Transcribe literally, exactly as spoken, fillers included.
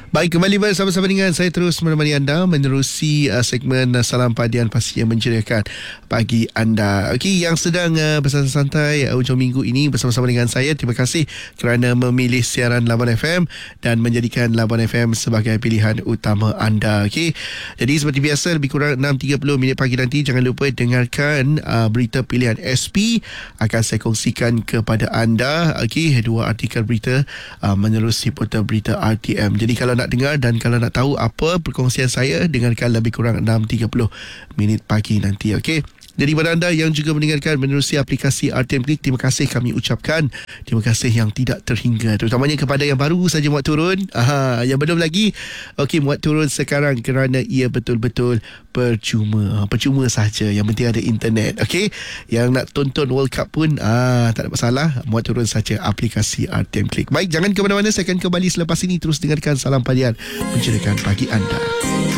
Baik, kembali bersama-sama dengan saya terus menemani anda menerusi uh, segmen uh, Salam Padian pastinya menceriakan pagi anda. Okey, yang sedang uh, bersantai-santai uh, hujung minggu ini bersama-sama dengan saya, terima kasih kerana memilih siaran Labuan F M dan menjadikan Labuan F M sebagai pilihan utama anda. Okey, jadi seperti biasa lebih kurang enam tiga puluh minit pagi nanti jangan lupa dengarkan uh, berita pilihan S P akan saya kongsikan kepada anda. Okey, dua artikel berita uh, menerusi portal berita R T M. Jadi kalau nak dengar dan kalau nak tahu apa perkongsian saya, dengarkan lebih kurang enam tiga puluh minit pagi nanti. Okey, jadi pada anda yang juga mendengarkan menerusi aplikasi R T M Klik, terima kasih kami ucapkan. Terima kasih yang tidak terhingga, terutamanya kepada yang baru saja muat turun. Aha, yang belum lagi, okey, muat turun sekarang kerana ia betul-betul percuma. Percuma saja, yang penting ada internet. Okey, yang nak tonton World Cup pun ah tak ada masalah, muat turun saja aplikasi R T M Klik. Baik, jangan ke mana-mana, saya akan kembali selepas ini. Terus dengarkan Salam Padian menceriakan pagi anda.